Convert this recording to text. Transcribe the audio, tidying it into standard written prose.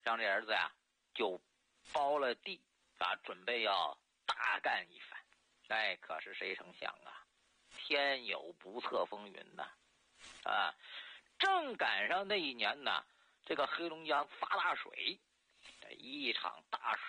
让这儿子呀就包了地啊，准备要大干一番。哎，可是谁成想啊，天有不测风云呐！啊，正赶上那一年呢，这个黑龙江发大水，一场大